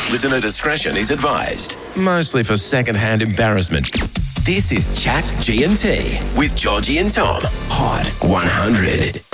Listener discretion is advised. Mostly for second-hand embarrassment. This is Chat G&T with Georgie and Tom. Hot 100.